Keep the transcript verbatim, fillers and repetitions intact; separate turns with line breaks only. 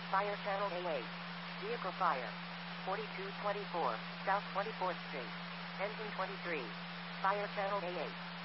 Fire channel A eight. Vehicle fire. forty-two twenty-four, South twenty-fourth Street. Engine twenty-three. Fire channel A eight.